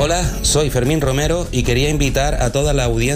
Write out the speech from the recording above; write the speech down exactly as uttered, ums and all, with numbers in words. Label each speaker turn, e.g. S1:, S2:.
S1: Hola, soy Fermín Romero y quería invitar a toda la audiencia